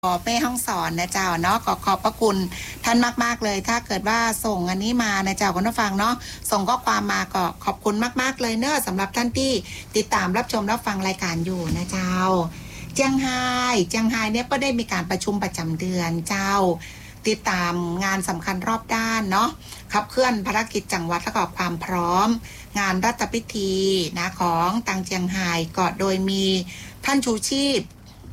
แม่ห้องสอนนะเจ้าเนาะขอบพระคุณท่านมากๆเลยถ้าเกิดว่าส่งอันนี้มานะเจ้าคุณผู้ฟังเนาะส่งข้อความมาก็ขอบคุณมากๆเลยเนอะสำหรับท่านที่ติดตามรับชมรับฟังรายการอยู่นะเจ้าเจียงไฮ้เนี่ยก็ได้มีการประชุมประจำเดือนเจ้าติดตามงานสำคัญรอบด้านเนาะขับเคลื่อนภารกิจจังหวัดและก็ความพร้อมงานรัฐพิธีนะของตังเจียงไฮ้ก็โดยมีท่านชูชีพ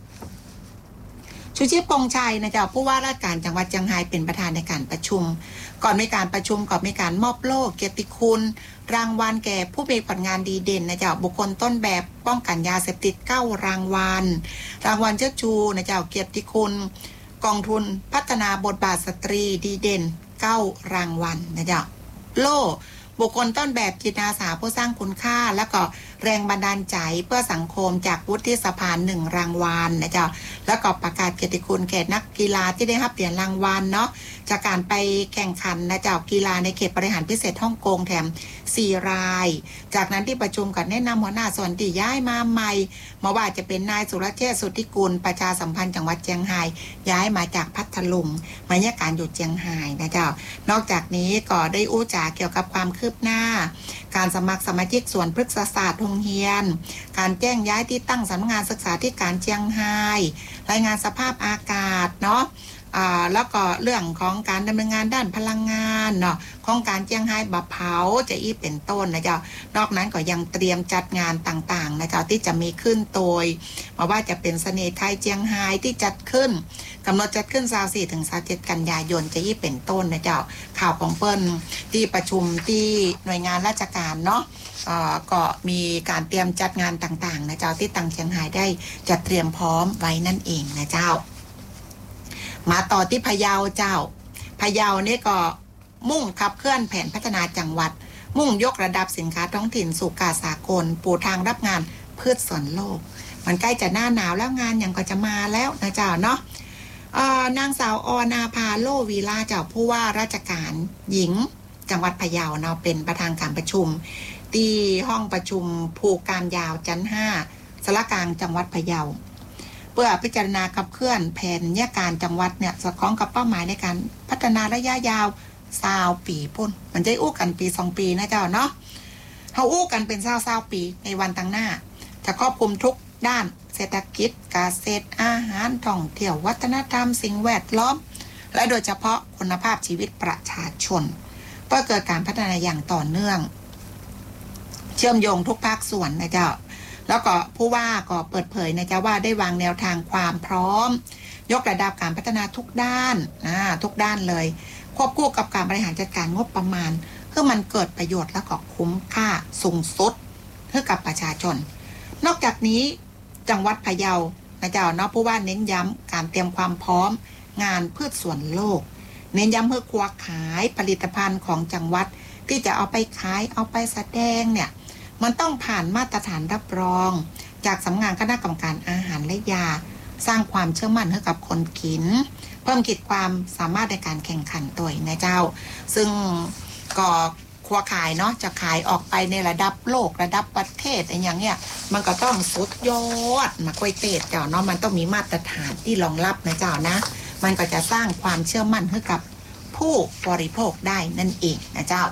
พงษ์ชัยนะเจ้าผู้ว่าราชการจังหวัดเชียงรายเป็นประธานในการประชุมก่อนมีการประชุมก่อนมีการมอบโล่เกียรติคุณรางวัลแก่ผู้มีผลงานดีเด่นนะเจ้าบุคคลต้นแบบป้องกันยาเสพติด9รางวัลเชิดชูนะเจ้าเกียรติคุณกองทุนพัฒนาบทบาทสตรีดีเด่น9รางวัลนะเจ้าโล่บุคคลต้นแบบจิตอาสาผู้สร้างคุณค่าและก็แรงบันดาลใจเพื่อสังคมจากวุฒิสภา1รางวัลนะเจ้าแล้วก็ประกาศเกียรติคุณแก่นักกีฬาที่ได้รับเหรียญรางวัลเนาะจากการไปแข่งขันนะเจ้ากีฬาในเขตบริหารพิเศษฮ่องกงแถม4รายจากนั้นที่ประชุมก็แนะนำหัวหน้าส่วนที่ย้ายมาใหม่มาว่าจะเป็นนายสุรเชษฐ์สุทธิกุลประชาสัมพันธ์จังหวัดเชียงรายย้ายมาจากพัทลุงมาเนี่ยการอยู่เชียงรายนะเจ้านอกจากนี้ก็ได้อู้จ๋าเกี่ยวกับความคืบหน้าการสมัครสมาชิกส่วนพฤกษศาสตร์โรงเรียนการแจ้งย้ายที่ตั้งสำนักงานศึกษาธิการเชียงรายรายงานสภาพอากาศเนาะแล้วก็เรื่องของการดำเนินงานด้านพลังงานเนาะของการเชียงรายบะเผาจะอีเป็นต้นนะเจ้านอกนั้นก็ยังเตรียมจัดงานต่างๆนะเจ้าที่จะมีขึ้นโดยมาว่าจะเป็นเสน่ห์ไทยเชียงรายที่จัดขึ้นกำหนดจัดขึ้น24 ถึง 27 กันยายนจะอีเป็นต้นนะเจ้าข่าวของเปิ้ลที่ประชุมที่หน่วยงานราชการเนาะก็มีการเตรียมจัดงานต่างๆนะเจ้าที่ตังเชียงรายได้จัดเตรียมพร้อมไว้นั่นเองนะเจ้ามาต่อที่พะเยาเจ้าพะเยานี่ก็มุ่งขับเคลื่อนแผนพัฒนาจังหวัดมุ่งยกระดับสินค้าท้องถิ่นสู่การสากลปูทางรับงานพืชสวนโลกมันใกล้จะหน้าหนาวแล้วงานยังก็จะมาแล้วนะเจ้าเนาะนางสาวอนาภาโลวีลาเจ้าผู้ว่าราชการหญิงจังหวัดพะเยาเนาะเป็นประธานการประชุมที่ห้องประชุมภูการยาวชั้น5สารกลางจังหวัดพะเยาเพื่อพิจารณาขับเคลื่อนแผนยการจังหวัดเนี่ยสอดคล้องกับเป้าหมายในการพัฒนาระยะยาว20 ปีพุ่นมันจะอู้กันปี2 ปีนะเจ้าเนาะเขาอู้กันเป็น20 ปีในวันตั้งหน้าจะครอบคลุมทุกด้านเศรษฐกิจเกษตรอาหารท่องเที่ยววัฒนธรรมสิ่งแวดล้อมและโดยเฉพาะคุณภาพชีวิตประชาชนเพื่อเกิดการพัฒนาอย่างต่อเนื่องเชื่อมโยงทุกภาคส่วนนะเจ้าแล้วก็ผู้ว่าก็เปิดเผยนะเจ้าว่าได้วางแนวทางความพร้อมยกระดับการพัฒนาทุกด้านทุกด้านเลยควบคู่กับการบริหารจัดการงบประมาณเพื่อมันเกิดประโยชน์และก็คุ้มค่าสูงสุดให้กับประชาชนนอกจากนี้จังหวัดพะเยานะเจ้าเนาะผู้ว่าเน้นย้ำการเตรียมความพร้อมงานพืชสวนโลกเน้นย้ำเพื่อครัวขายผลิตภัณฑ์ของจังหวัดที่จะเอาไปขายเอาไปแสดงเนี่ยมันต้องผ่านมาตรฐานรับรองจากสำนักงานคณะกรรมการอาหารและยาสร้างความเชื่อมั่นให้กับคนกินเพิ่มขีดความสามารถในการแข่งขันตัวนะเจ้าซึ่งก็ครัวขายเนาะจะขายออกไปในระดับโลกระดับประเทศอย่างเงี้ยมันก็ต้องสุดยอดมาคุยเตะเจ้าเนาะมันต้องมีมาตรฐานที่รองรับนะเจ้านะมันก็จะสร้างความเชื่อมั่นให้กับผู้บริโภคได้นั่นเองนะเจ้า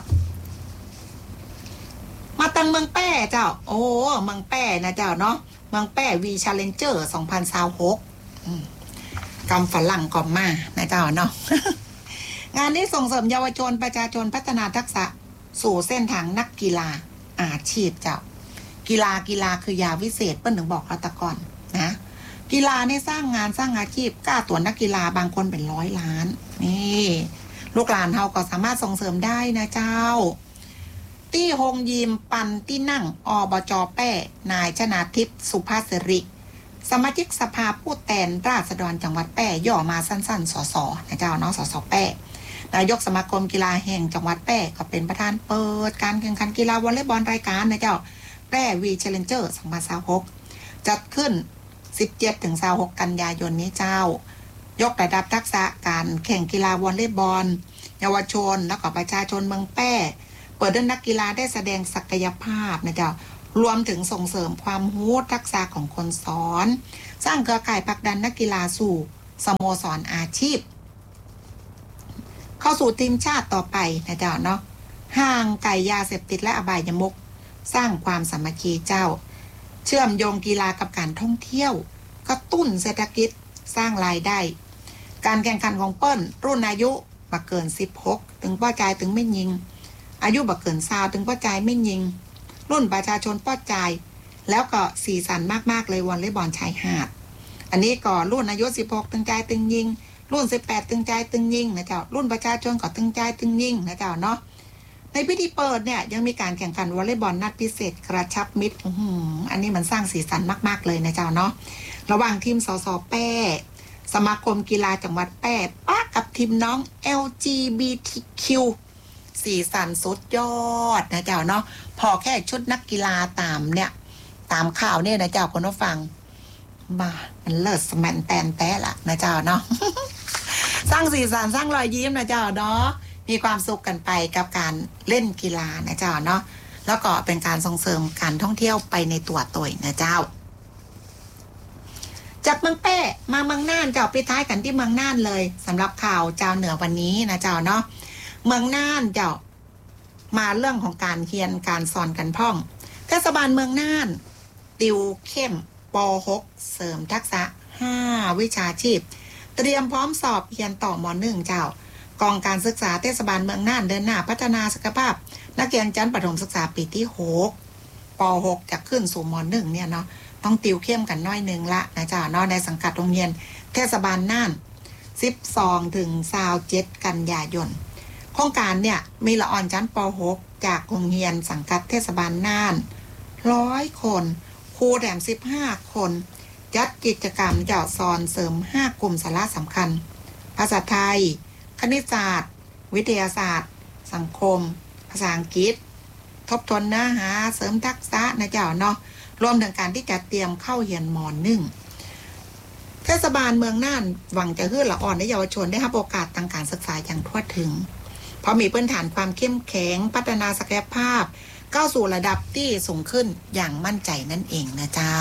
มาตั้งเมืองแป้เจ้าโอ้เมืองแป้นะเจ้าเนาะเมืองแป้วีชาเลนเจอร์2026กำฝรั่งก่อมานะเจ้าเนาะ งานนี้ส่งเสริมเยาวชนประชาชนพัฒนาทักษะสู่เส้นทางนักกีฬาอาชีพเจ้ากีฬาคือยาวิเศษเปิ้ลถึงบอกเราตะก่อนนะกีฬาเนี่ยสร้างงานสร้างอาชีพกล้าตัวนักกีฬาบางคนเป็น100 ล้านนี่ลูกหลานเฮาก็สามารถส่งเสริมได้นะเจ้าตี้ฮงยิมปันที่นั่งอบจ.แป้นายชนาทิพย์สุภาสิริสมาชิกสภาผู้แทนราษฎรจังหวัดแป้ย่อมาสั้นๆสสนะเจ้าเนาะสสแป้นายกสมาคมกีฬาแห่งจังหวัดแป้ก็เป็นประธานเปิดการแข่งขันกีฬาวอลเลย์บอลรายการนะเจ้าแป้วีแชลเลนเจอร์2026จัดขึ้น17 ถึง 26 กันยายนนี้เจ้ายกระดับทักษะการแข่งกีฬาวอลเลย์บอลเยาวชนและก็ประชาชนเมืองแป้เปิดให้นักกีฬาได้แสดงศักยภาพนะเจ้ารวมถึงส่งเสริมความรู้ทักษะของคนสอนสร้างเครือข่ายผลักดันนักกีฬาสู่สโมสรอาชีพเข้าสู่ทีมชาติต่อไปนะเจ้าเนาะห่างไกลยาเสพติดและอบายมุขสร้างความสามัคคีเจ้าเชื่อมโยงกีฬากับการท่องเที่ยวกระตุ้นเศรษฐกิจสร้างรายได้การแข่งขันของเปิ้ลรุ่นอายุบักเกิน16ถึงป้อใจถึงไม่ยิงอายุบักเกิน20ถึงป้อใจไม่ยิงรุ่นประชาชนป้อใจแล้วก็สีสันมากๆเลยวอลเลย์บอลชายหาดอันนี้ก็รุ่นอายุ16ถึงใจถึงยิงรุ่น18ถึงใจถึงยิงนะเจ้ารุ่นประชาชนก็ถึงใจถึงยิงนะเจ้าเนาะในพิธีเปิดเนี่ยยังมีการแข่งขันวอลเลย์บอลนัดพิเศษกระชับมิตรอันนี้มันสร้างสีสันมากๆเลยนะเจ้าเนาะระหว่างทีมสสแป้สมาคมกีฬาจังหวัดแป้ป้ากับทีมน้อง LGBTQ สีสันสุดยอดนะเจ้าเนาะพอแค่ชุดนักกีฬาตามข่าวเนี่ยนะเจ้าคนผู้ฟังมามันเลิศสแมนแตนแต้ละนะเจ้าเนาะ สร้างสีสันสร้างรอยยิ้มนะเจ้าเนาะมีความสุขกันไปกับการเล่นกีฬานะเจ้าเนาะแล้วก็เป็นการส่งเสริมการท่องเที่ยวไปในตัวนะเจ้าจากเมืองแป้มาเมืองน่านเจ้าปิดท้ายกันที่เมืองน่านเลยสำหรับข่าวเจ้าเหนือวันนี้นะเจ้าเนาะเมืองน่านเจ้ามาเรื่องของการเรียนการสอนกันพ่องเทศบาลเมืองน่านติวเข้มป.6 เสริมทักษะ5วิชาชีพเตรียมพร้อมสอบเรียนต่อม.1 เจ้ากองการศึกษาเทศบาลเมืองน่านเดินหน้าพัฒนาศักยภาพนักเรียนชั้นประถมศึกษาปีที่6ป.6 จะขึ้นสู่ม.1 เนี่ยเนาะต้องติวเข้มกันน้อยนึงละนะจ๊ะเนาะในสังกัดโรงเรียนเทศบาลน่าน12ถึง27กันยายนโครงการเนี่ยมีละอ่อนชั้นป.6 จากโรงเรียนสังกัดเทศบาลน่าน100คนครูแถม15คนจัดกิจกรรมเจาะสอนเสริม5กลุ่มสาระสำคัญภาษาไทยคณิตศาสตร์วิทยาศาสตร์สังคมภาษาอังกฤษทบทวนเนื้อหาเสริมทักษะนะเจ้าเนาะรวมถึงการที่จะเตรียมเข้าเรียนม.1 เทศบาลเมืองน่านหวังจะให้ละอ่อนและเยาวชนได้รับโอกาสทางการศึกษาอย่างทั่วถึงเพราะมีพื้นฐานความเข้มแข็งพัฒนาศักยภาพก้าวสู่ระดับที่สูงขึ้นอย่างมั่นใจนั่นเองนะเจ้า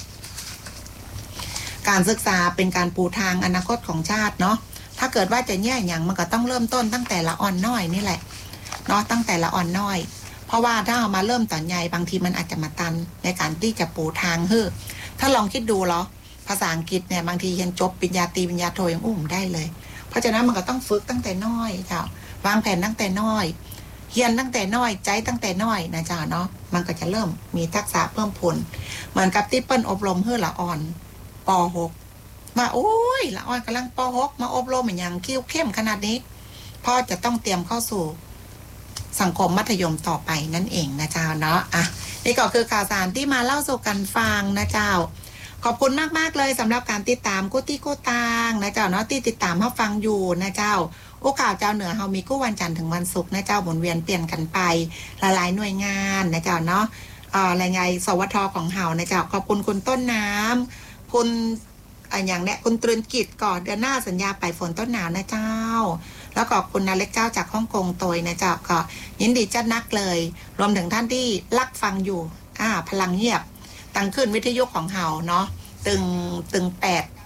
การศึกษาเป็นการปูทางอนาคตของชาติเนาะถ้าเกิดว่าจะแย่อย่างมันก็ต้องเริ่มต้นตั้งแต่ละอ่อนน้อยนี่แหละเนาะตั้งแต่ละอ่อนน้อยเพราะว่าถ้าเอามาเริ่มตอนใหญ่บางทีมันอาจจะมาตันในการที่จะปูทางถ้าลองคิดดูเหรอภาษาอังกฤษเนี่ยบางทีเรียนจบปริญญาตรีปริญญาโทยังได้เลยเพราะฉะนั้นมันก็ต้องฝึกตั้งแต่น้อยเจ้าวางแผนตั้งแต่น้อยเรียนตั้งแต่น้อยใจตั้งแต่น้อยนะเจ้าเนาะมันก็จะเริ่มมีทักษะเพิ่มพูนเหมือนกับที่เปิ้ลอบรมละอ่อนป.6 มาโอ้ยละอ่อนกำลังป.6 มาอบรมอย่างเข้มขนาดนี้พ่อจะต้องเตรียมเข้าสู่สังคมมัธยมต่อไปนั่นเองนะเจ้าเนาะนี่ก็คือข่าวสารที่มาเล่าสู่กันฟังนะเจ้าขอบคุณมากๆเลยสำหรับการติดตามกุฏิกุตางนะเจ้าเนาะที่ติดตามรับฟังอยู่นะเจ้าโอกาสเจ้าเหนือเฮามีกู้วันจันทร์ถึงวันศุกร์นะเจ้าหมุนเวียนเปลี่ยนกันไปหลายๆหน่วยงานนะเจ้าเนาะรายงานสวทของเฮานะเจ้าขอบคุณคุณต้นน้ำคุณอย่างเนี้ยคุณตรึนกิจก่อนเดือนหน้าสัญญาไปฝนต้นหนาวนะเจ้าแล้วก็คุณนาเล็กเจ้าจากฮ่องกงโตยนะเจ้าก็ยินดีจัดนักเลยรวมถึงท่านที่รักฟังอยู่พลังเงียบตั้งขึ้นวิทยุของเฮาเนาะตึง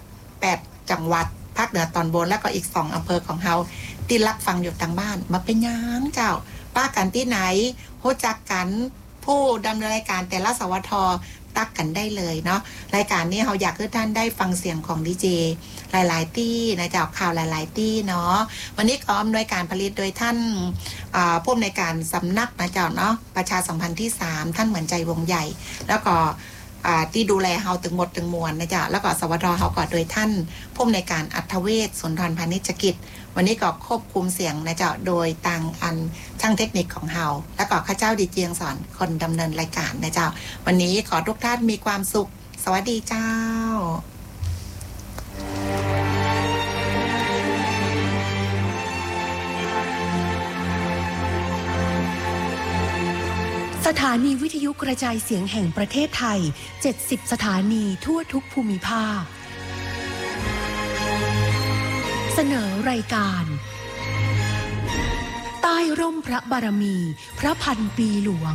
8จังหวัดภาคเหนือตอนบนแล้วก็อีก2อำเภอของเฮาที่รักฟังอยู่ทางบ้านมาเป็นยังเจ้าป้ากันที่ไหนรู้จักกันผู้ดำเนินรายการแต่ละสวทตักกันได้เลยเนาะรายการนี้เราอยากให้ท่านได้ฟังเสียงของดีเจหลายๆที่นะเจ้าข่าวหลายๆที่เนาะวันนี้ก็อำนวยการผลิตโดยท่านผู้อำนวยการสำนักนะเจ้าเนาะประชาสัมพันธ์ที่3ท่านเหมือนใจวงใหญ่แล้วก็ที่ดูแลเฮาถึงหมดถึงมวลนะจ๊ะแล้วก็สวทเฮาก็โดยท่านผู้อำนวยการอัธเวชสุนทรพานิชกิจวันนี้ก็ควบคุมเสียงนะจ๊ะโดยทางช่างเทคนิคของเฮาแล้วก็ข้าเจ้าดีเจียงสอนคนดำเนินรายการนะจ๊ะวันนี้ขอทุกท่านมีความสุขสวัสดีเจ้าสถานีวิทยุกระจายเสียงแห่งประเทศไทย70สถานีทั่วทุกภูมิภาคเสนอรายการใต้ร่มพระบารมีพระพันปีหลวง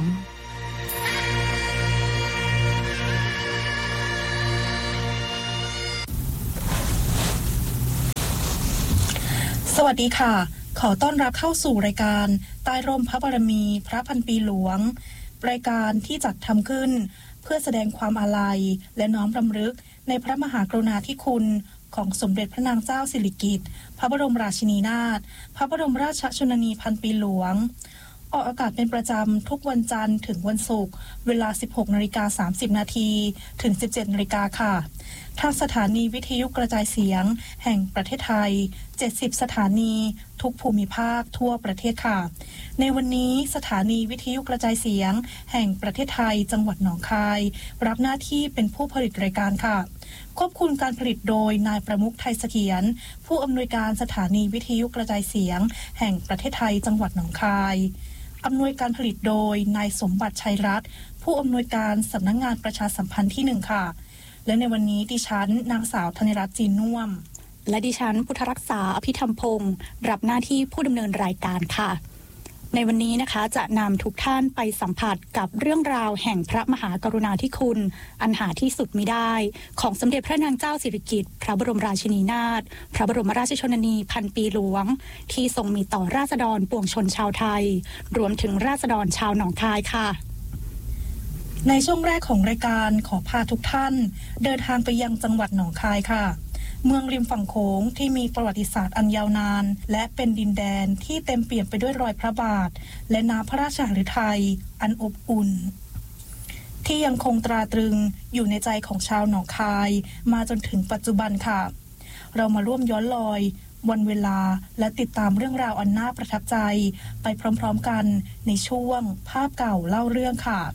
สวัสดีค่ะขอต้อนรับเข้าสู่รายการใต้ร่มพระบารมีพระพันปีหลวงรายการที่จัดทำขึ้นเพื่อแสดงความอาลัยและน้อมรำลึกในพระมหากรุณาธิคุณของสมเด็จพระนางเจ้าสิริกิติ์พระบรมราชินีนาถพระบรมราชชนนีพันปีหลวงออกอากาศเป็นประจำทุกวันจันทร์ถึงวันศุกร์เวลา 16:30 น.ถึง 17:00 น.ค่ะทางสถานีวิทยุกระจายเสียงแห่งประเทศไทย70สถานีทุกภูมิภาคทั่วประเทศค่ะในวันนี้สถานีวิทยุกระจายเสียงแห่งประเทศไทยจังหวัดหนองคายรับหน้าที่เป็นผู้ผลิตรายการค่ะควบคุมการผลิตโดยนายประมุขไทยเสถียรผู้อำนวยการสถานีวิทยุกระจายเสียงแห่งประเทศไทยจังหวัดหนองคายอำนวยการผลิตโดยนายสมบัติชัยรัตน์ผู้อำนวยการสำนักงานประชาสัมพันธ์ที่1ค่ะและในวันนี้ดิฉันนางสาวธนิรัตน์จีนน่วมและดิฉันพุทธรักษาอภิธรรมพงศ์รับหน้าที่ผู้ดำเนินรายการค่ะในวันนี้นะคะจะนำทุกท่านไปสัมผัสกับเรื่องราวแห่งพระมหากรุณาธิคุณอันหาที่สุดมิได้ของสมเด็จพระนางเจ้าสิริกิติ์พระบรมราชินีนาถพระบรมราชชนนีพันปีหลวงที่ทรงมีต่อราษฎรปวงชนชาวไทยรวมถึงราษฎรชาวหนองคายค่ะในช่วงแรกของรายการขอพาทุกท่านเดินทางไปยังจังหวัดหนองคายค่ะเมืองริมฝั่งโขงที่มีประวัติศาสตร์อันยาวนานและเป็นดินแดนที่เต็มเปี่ยมไปด้วยรอยพระบาทและน้ำพระราชหฤทัยอันอบอุ่นที่ยังคงตราตรึงอยู่ในใจของชาวหนองคายมาจนถึงปัจจุบันค่ะเรามาร่วมย้อนรอยวันเวลาและติดตามเรื่องราวอันน่าประทับใจไปพร้อมๆกันในช่วงภาพเก่าเล่าเรื่องค่ะ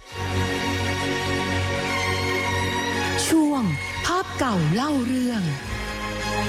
ช่วงภาพเก่าเล่าเรื่อง